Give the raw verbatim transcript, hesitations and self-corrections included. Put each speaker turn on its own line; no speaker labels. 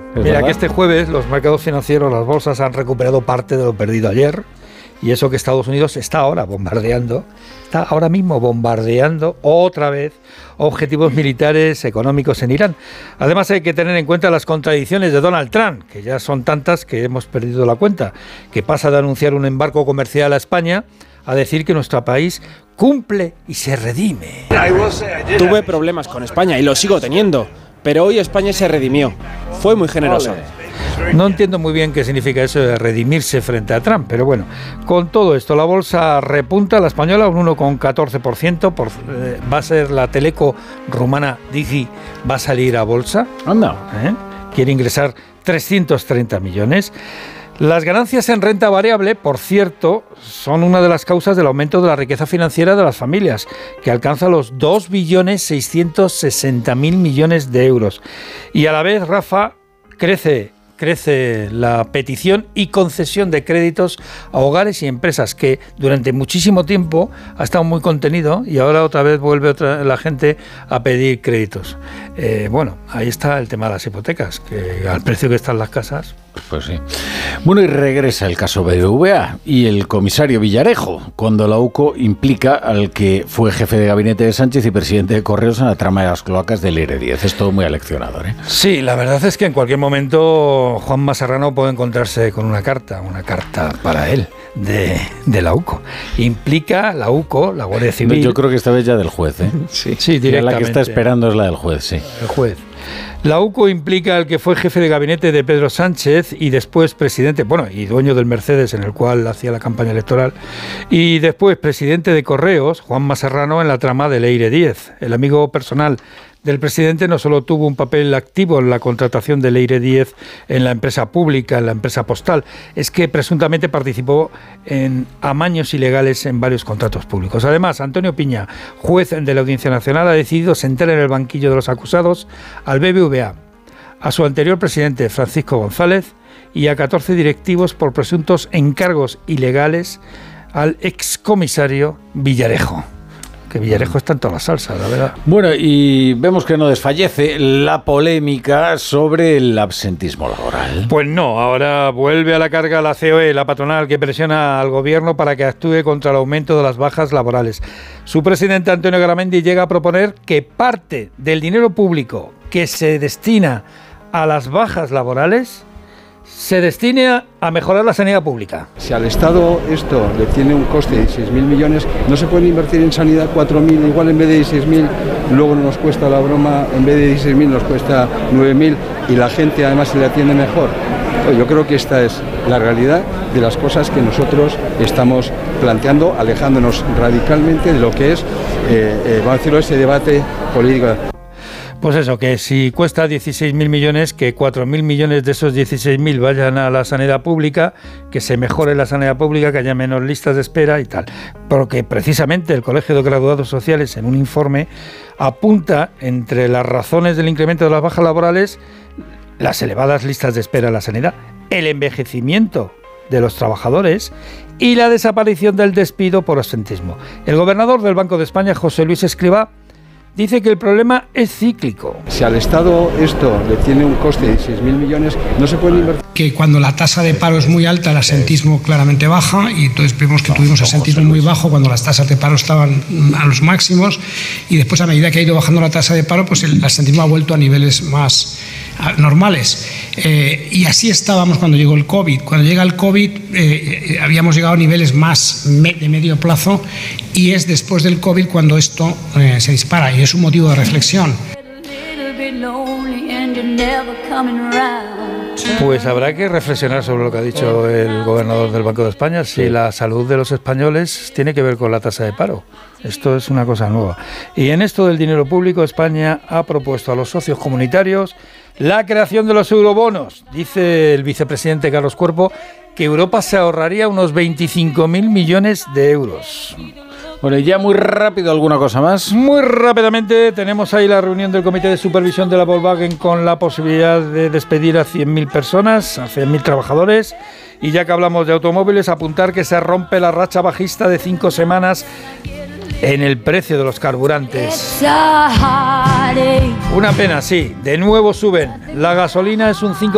Mira, verdad? Que este jueves los mercados financieros, las bolsas, han recuperado parte de lo perdido ayer. Y eso que Estados Unidos está ahora bombardeando, está ahora mismo bombardeando otra vez objetivos militares económicos en Irán. Además hay que tener en cuenta las contradicciones de Donald Trump, que ya son tantas que hemos perdido la cuenta, que pasa de anunciar un embargo comercial a España a decir que nuestro país cumple y se redime.
Tuve problemas con España y lo sigo teniendo, pero hoy España se redimió. Fue muy generosa.
No entiendo muy bien qué significa eso de redimirse frente a Trump, pero bueno, con todo esto la bolsa repunta, la española un uno coma catorce por ciento, por, eh, va a ser la teleco rumana Digi, va a salir a bolsa.
Anda.
¿Eh? Quiere ingresar trescientos treinta millones. Las ganancias en renta variable, por cierto, son una de las causas del aumento de la riqueza financiera de las familias, que alcanza los dos billones seiscientos sesenta mil millones de euros. Y a la vez, Rafa, crece... crece la petición y concesión de créditos a hogares y empresas, que durante muchísimo tiempo ha estado muy contenido y ahora otra vez vuelve otra, la gente a pedir créditos. Eh, bueno, ahí está el tema de las hipotecas, que al precio que están las casas...
Pues sí. Bueno, y regresa el caso B B V A y el comisario Villarejo, cuando la U C O implica al que fue jefe de gabinete de Sánchez y presidente de Correos en la trama de las cloacas del E R E diez. Es todo muy aleccionador, ¿eh?
Sí, la verdad es que en cualquier momento Juanma Serrano puede encontrarse con una carta, una carta para él, de, de la U C O. Implica la U C O, la Guardia Civil...
Yo creo que esta vez ya del juez, ¿eh?
Sí, sí, directamente.
La que está esperando es la del juez, sí.
El juez. La U C O implica al que fue jefe de gabinete de Pedro Sánchez y después presidente, bueno, y dueño del Mercedes en el cual hacía la campaña electoral, y después presidente de Correos, Juanma Serrano, en la trama del E I R E diez. El amigo personal del presidente no solo tuvo un papel activo en la contratación del E I R E diez en la empresa pública, en la empresa postal, es que presuntamente participó en amaños ilegales en varios contratos públicos. Además, Antonio Piña, juez de la Audiencia Nacional, ha decidido sentar en el banquillo de los acusados al B B V A, a su anterior presidente Francisco González y a catorce directivos por presuntos encargos ilegales al excomisario Villarejo. Que Villarejo está en toda la salsa, la verdad.
Bueno, y vemos que no desfallece la polémica sobre el absentismo laboral.
Pues no, ahora vuelve a la carga la C O E, la patronal, que presiona al gobierno para que actúe contra el aumento de las bajas laborales. Su presidente, Antonio Garamendi, llega a proponer que parte del dinero público que se destina a las bajas laborales se destine a mejorar la sanidad pública.
Si al Estado esto le tiene un coste de dieciséis mil millones, no se puede invertir en sanidad cuatro mil, igual en vez de dieciséis mil, luego no nos cuesta la broma, en vez de dieciséis mil nos cuesta nueve mil y la gente además se le atiende mejor. Yo creo que esta es la realidad de las cosas que nosotros estamos planteando, alejándonos radicalmente de lo que es, eh, eh, vamos a decirlo, ese debate político.
Pues eso, que si cuesta dieciséis mil millones, que cuatro mil millones de esos dieciséis mil vayan a la sanidad pública, que se mejore la sanidad pública, que haya menos listas de espera y tal. Porque precisamente el Colegio de Graduados Sociales, en un informe, apunta entre las razones del incremento de las bajas laborales las elevadas listas de espera en la sanidad, el envejecimiento de los trabajadores y la desaparición del despido por absentismo. El gobernador del Banco de España, José Luis Escrivá, dice que el problema es cíclico.
Si al Estado esto le tiene un coste de dieciséis mil millones, no se puede invertir.
Que cuando la tasa de paro es muy alta, el absentismo claramente baja, y entonces vemos que tuvimos absentismo muy bajo cuando las tasas de paro estaban a los máximos, y después, a medida que ha ido bajando la tasa de paro, pues el absentismo ha vuelto a niveles más normales. Eh, y así estábamos cuando llegó el COVID. Cuando llega el COVID eh, eh, habíamos llegado a niveles más me, de medio plazo, y es después del COVID cuando esto eh, se dispara, y es un motivo de reflexión.
Pues habrá que reflexionar sobre lo que ha dicho el gobernador del Banco de España, si sí. La salud de los españoles tiene que ver con la tasa de paro. Esto es una cosa nueva. Y en esto del dinero público, España ha propuesto a los socios comunitarios la creación de los eurobonos. Dice el vicepresidente Carlos Cuerpo que Europa se ahorraría unos veinticinco mil millones de euros.
Bueno, y ya muy rápido, ¿alguna cosa más?
Muy rápidamente, tenemos ahí la reunión del Comité de Supervisión de la Volkswagen con la posibilidad de despedir a cien mil personas, a cien mil trabajadores. Y ya que hablamos de automóviles, apuntar que se rompe la racha bajista de cinco semanas en el precio de los carburantes. Una pena, sí, de nuevo suben. La gasolina es un cinco